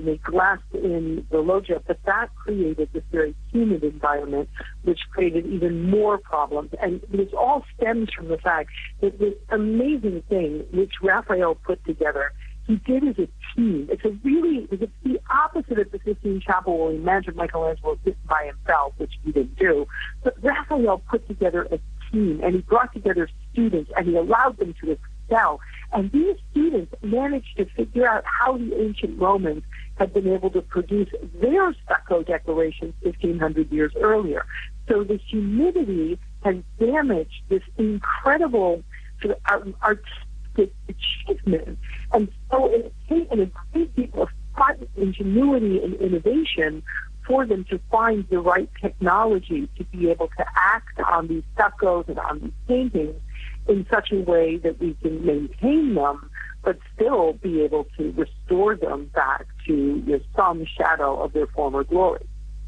and they glassed in the loggia, but that created this very humid environment, which created even more problems. And this all stems from the fact that this amazing thing, which Raphael put together, he did as a team. It's the opposite of the Sistine Chapel where we imagined Michelangelo sitting by himself, which he didn't do. But Raphael put together a team, and he brought together students, and he allowed them to excel. And these students managed to figure out how the ancient Romans had been able to produce their stucco decorations 1,500 years earlier. So the humidity has damaged this incredible sort of artistic achievement. And so it's taken a great deal of thought, ingenuity, and innovation for them to find the right technology to be able to act on these stuccos and on these paintings in such a way that we can maintain them, but still be able to restore them back to some shadow of their former glory.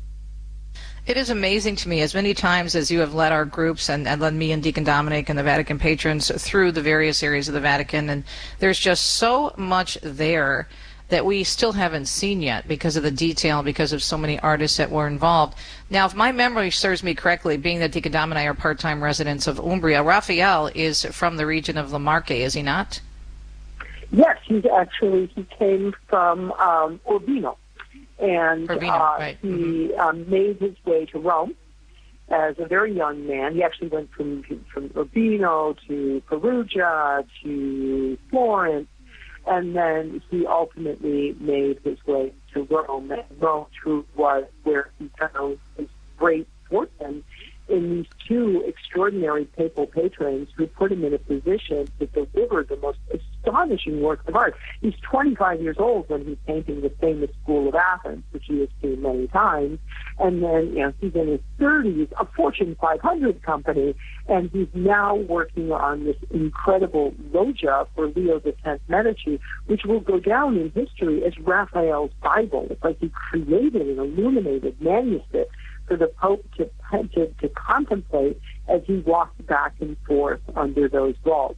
It is amazing to me, as many times as you have led our groups and led me and Deacon Dominic and the Vatican patrons through the various areas of the Vatican, and there's just so much there that we still haven't seen yet because of the detail, because of so many artists that were involved. Now, if my memory serves me correctly, being that Deacon Dom and I are part-time residents of Umbria, Raphael is from the region of Le Marche, is he not? Yes, he came from Urbino, and he made his way to Rome as a very young man. He actually went from Urbino to Perugia to Florence, and then he ultimately made his way to Rome. And Rome was where he found his great fortune in these two extraordinary papal patrons who put him in a position to deliver the most astonishing works of art. He's 25 years old when he's painting the famous School of Athens, which he has seen many times. And then, he's in his 30s, a Fortune 500 company, and he's now working on this incredible loggia for Leo X Medici, which will go down in history as Raphael's Bible. It's like he created an illuminated manuscript for the Pope to contemplate as he walked back and forth under those walls.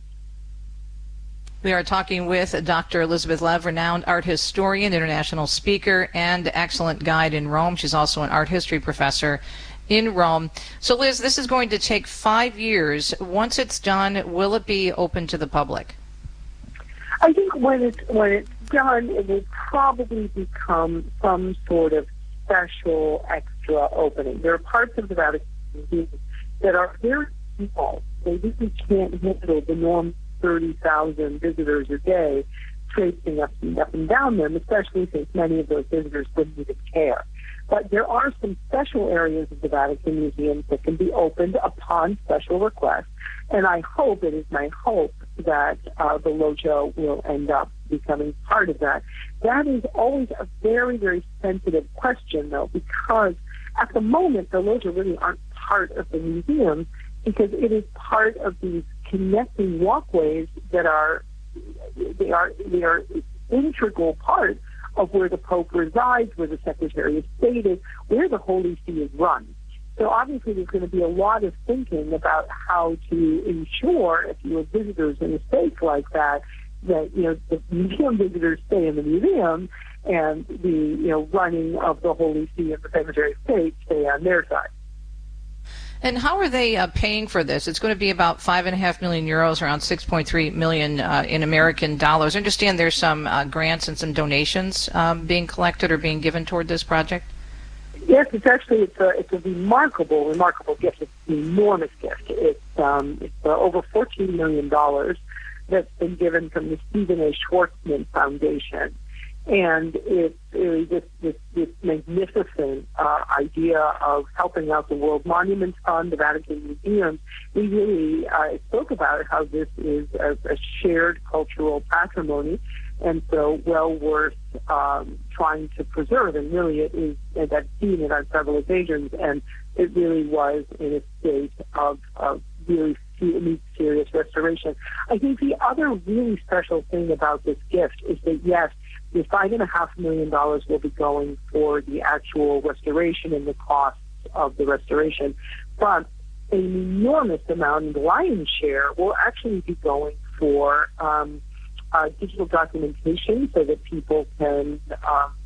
We are talking with Dr. Elizabeth Lev, renowned art historian, international speaker, and excellent guide in Rome. She's also an art history professor in Rome. So, Liz, this is going to take 5 years. Once it's done, will it be open to the public? I think when it's done, it will probably become some sort of special extra opening. There are parts of the Vatican that are very small. They really can't handle the normal 30,000 visitors a day traipsing up and down them, especially since many of those visitors wouldn't even care. But there are some special areas of the Vatican Museum that can be opened upon special request, and it is my hope that the loggia will end up becoming part of that. That is always a very, very sensitive question, though, because at the moment the loggia really aren't part of the museum, because it is part of these connecting walkways that are integral part of where the Pope resides, where the Secretary of State is, where the Holy See is run. So obviously there's going to be a lot of thinking about how to ensure, if you have visitors in a space like that, that the museum visitors stay in the museum and the running of the Holy See and the Secretary of State stay on their side. And how are they paying for this? It's going to be about 5.5 million euros, around 6.3 million in American dollars. I understand there's some grants and some donations being collected or being given toward this project. Yes, it's a remarkable gift. It's an enormous gift. It's over $14 million that's been given from the Stephen A. Schwarzman Foundation. And it's really this magnificent idea of helping out the World Monuments Fund, the Vatican Museum. We really spoke about how this is a shared cultural patrimony, and so well worth trying to preserve. And really, it is, as I've seen it on several occasions, and it really was in a state of really serious restoration. I think the other really special thing about this gift is that, yes, the $5.5 million will be going for the actual restoration and the costs of the restoration, but an enormous amount, the lion's share, will actually be going for digital documentation so that people can